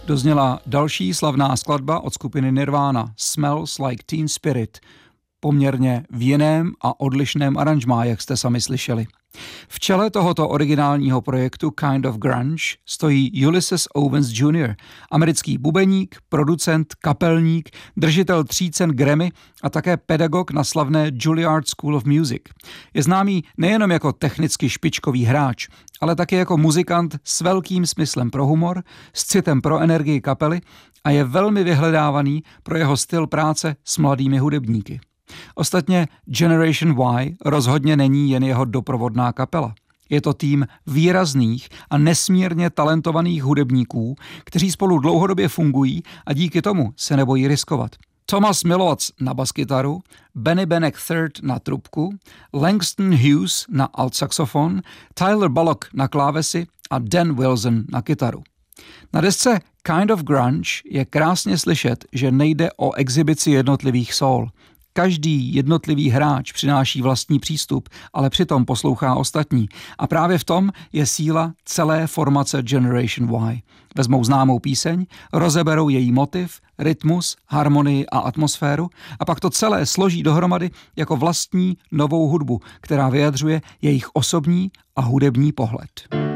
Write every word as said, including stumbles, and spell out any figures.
dozněla další slavná skladba od skupiny Nirvana, Smells Like Teen Spirit, poměrně v jiném a odlišném aranžmá, jak jste sami slyšeli. V čele tohoto originálního projektu Kind of Grunge stojí Ulysses Owens junior, americký bubeník, producent, kapelník, držitel tří cen Grammy a také pedagog na slavné Juilliard School of Music. Je známý nejenom jako technicky špičkový hráč, ale také jako muzikant s velkým smyslem pro humor, s citem pro energii kapely a je velmi vyhledávaný pro jeho styl práce s mladými hudebníky. Ostatně Generation Y rozhodně není jen jeho doprovodná kapela. Je to tým výrazných a nesmírně talentovaných hudebníků, kteří spolu dlouhodobě fungují a díky tomu se nebojí riskovat. Thomas Mills na baskytaru, Benny Benek třetí na trubku, Langston Hughes na altsaxofon, Tyler Bullock na klávesy a Dan Wilson na kytaru. Na desce Kind of Grunge je krásně slyšet, že nejde o exibici jednotlivých sól. Každý jednotlivý hráč přináší vlastní přístup, ale přitom poslouchá ostatní. A právě v tom je síla celé formace Generation Y. Vezmou známou píseň, rozeberou její motiv, rytmus, harmonii a atmosféru a pak to celé složí dohromady jako vlastní novou hudbu, která vyjadřuje jejich osobní a hudební pohled.